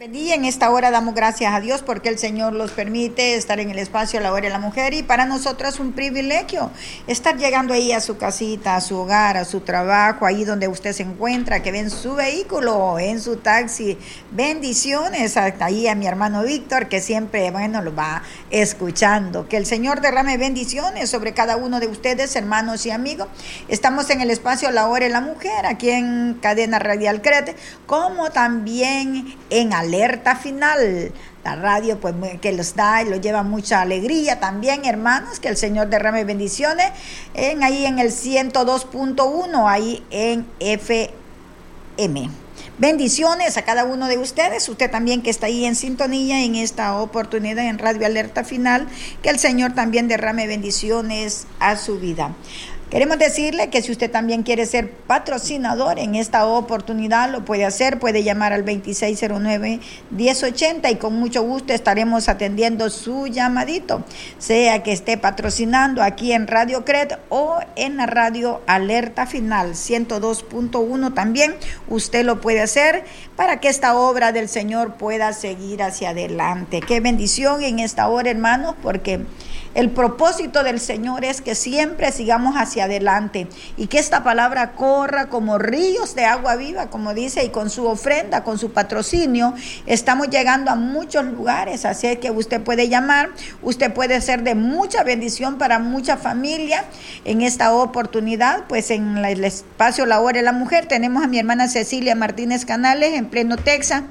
Y en esta hora damos gracias a Dios porque el Señor los permite estar en el espacio a la hora de la mujer, y para nosotros es un privilegio estar llegando ahí a su casita, a su hogar, a su trabajo, ahí donde usted se encuentra, que ven su vehículo, en su taxi. Bendiciones hasta ahí a mi hermano Víctor, que siempre, lo va escuchando. Que el Señor derrame bendiciones sobre cada uno de ustedes, hermanos y amigos. Estamos en el espacio a la hora de la mujer, aquí en Cadena Radial Crete, como también en Alerta Final, la radio pues que los da y los lleva mucha alegría también, hermanos. Que el Señor derrame bendiciones ahí en el 102.1, ahí en FM. Bendiciones a cada uno de ustedes, usted también que está ahí en sintonía en esta oportunidad en Radio Alerta Final. Que el Señor también derrame bendiciones a su vida. Queremos decirle que si usted también quiere ser patrocinador en esta oportunidad, lo puede hacer, puede llamar al 2609-1080 y con mucho gusto estaremos atendiendo su llamadito, sea que esté patrocinando aquí en Radio Cret o en la Radio Alerta Final 102.1 también. Usted lo puede hacer para que esta obra del Señor pueda seguir hacia adelante. Qué bendición en esta hora, hermanos, porque el propósito del Señor es que siempre sigamos hacia adelante y que esta palabra corra como ríos de agua viva, como dice, y con su ofrenda, con su patrocinio, estamos llegando a muchos lugares. Así es que usted puede llamar, usted puede ser de mucha bendición para mucha familia. En esta oportunidad, pues en el espacio La Hora de la Mujer, tenemos a mi hermana Cecilia Martínez Canales en pleno Texas.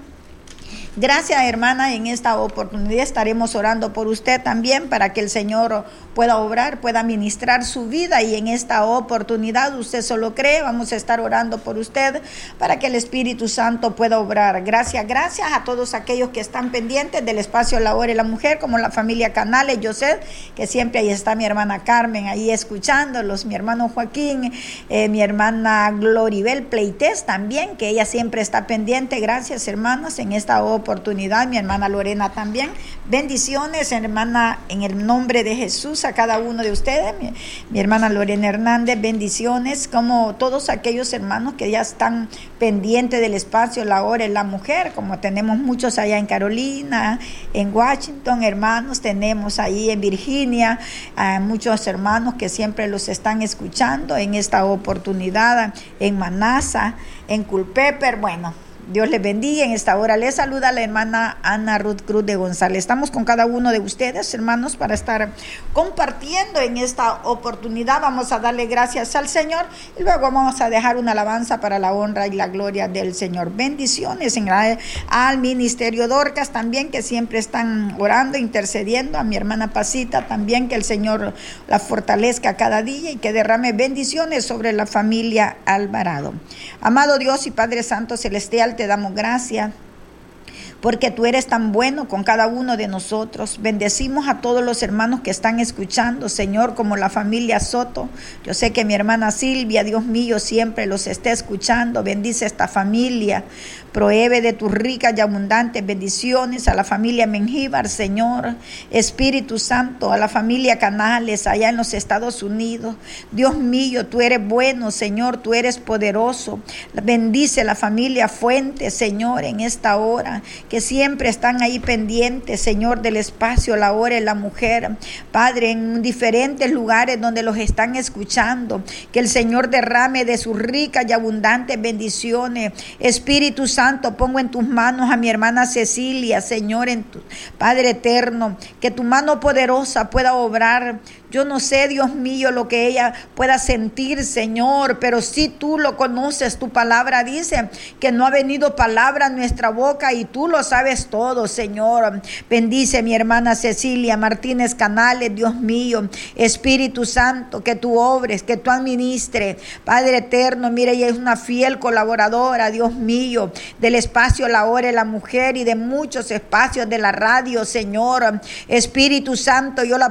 Gracias, hermana, en esta oportunidad estaremos orando por usted también para que el Señor pueda obrar, pueda ministrar su vida, y en esta oportunidad usted solo cree, vamos a estar orando por usted para que el Espíritu Santo pueda obrar. Gracias a todos aquellos que están pendientes del espacio La Hora de la Mujer, como la familia Canales, yo sé que siempre ahí está mi hermana Carmen ahí escuchándolos, mi hermano Joaquín, mi hermana Gloribel Pleites también, que ella siempre está pendiente. Gracias, hermanas, en esta oportunidad, mi hermana Lorena también. Bendiciones, hermana, en el nombre de Jesús a cada uno de ustedes. Mi hermana Lorena Hernández, bendiciones, como todos aquellos hermanos que ya están pendientes del espacio La Hora de la Mujer, como tenemos muchos allá en Carolina, en Washington, hermanos, tenemos ahí en Virginia, muchos hermanos que siempre los están escuchando en esta oportunidad, en Manasa, en Culpeper. Dios les bendiga. En esta hora les saluda la hermana Ana Ruth Cruz de González. Estamos con cada uno de ustedes, hermanos, para estar compartiendo en esta oportunidad. Vamos a darle gracias al Señor y luego vamos a dejar una alabanza para la honra y la gloria del Señor. Bendiciones al Ministerio Dorcas también, que siempre están orando, intercediendo. A mi hermana Pasita también, que el Señor la fortalezca cada día y que derrame bendiciones sobre la familia Alvarado. Amado Dios y Padre Santo Celestial, te damos gracias porque tú eres tan bueno con cada uno de nosotros. Bendecimos a todos los hermanos que están escuchando, Señor, como la familia Soto. Yo sé que mi hermana Silvia, Dios mío, siempre los está escuchando. Bendice esta familia. Prohíbe de tus ricas y abundantes bendiciones a la familia Mengíbar, Señor. Espíritu Santo, a la familia Canales allá en los Estados Unidos. Dios mío, tú eres bueno, Señor, tú eres poderoso. Bendice la familia Fuente, Señor, en esta hora, que siempre están ahí pendientes, Señor, del espacio La Hora de la Mujer. Padre, en diferentes lugares donde los están escuchando, que el Señor derrame de sus ricas y abundantes bendiciones. Espíritu Santo, pongo en tus manos a mi hermana Cecilia, Señor, Padre eterno, que tu mano poderosa pueda obrar. Yo no sé, Dios mío, lo que ella pueda sentir, Señor, pero sí tú lo conoces. Tu palabra dice que no ha venido palabra a nuestra boca y tú lo sabes todo, Señor. Bendice mi hermana Cecilia Martínez Canales, Dios mío. Espíritu Santo, que tú obres, que tú administres. Padre eterno, mire, ella es una fiel colaboradora, Dios mío, del espacio La Hora de la Mujer y de muchos espacios de la radio, Señor. Espíritu Santo, yo la